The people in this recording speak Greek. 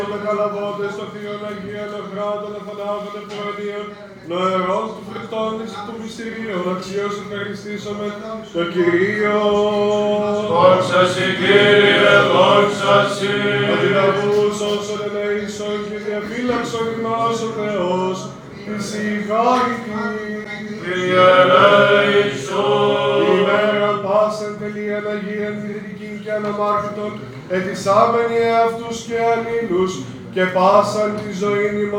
Τα καλαβότες των Θείων Αγίων Εχράτων Αθανάτων Εφορανίων, νοερών του Χριστών εις του μυστηρίων, αξίως ευχαριστήσαμε το Κυρίο. Δόξα Συ, Κύριε, δόξα Συ. Αδυναμούς όσων ελεήσων και διαφύλαξον ημάς ο Θεός, της η χάρητη. Κύριε ελέησον. Ημέραν πάσαν τελείαν Αγίαν ειρηνικήν και αναμάρτητον, ετισάμενοι εαυτούς και αλλήλους, και πάσαν τη ζωήν ημών